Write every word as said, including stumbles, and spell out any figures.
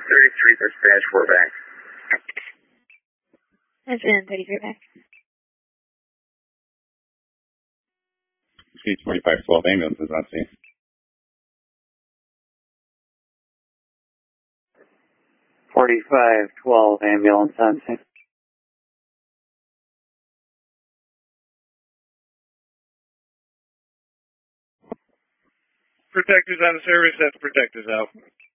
thirty-three, that's dash four back. That's in thirty-three back. C twenty-five twelve ambulance is on scene. forty-five twelve ambulance on scene. Protectors on the service, that's protectors out.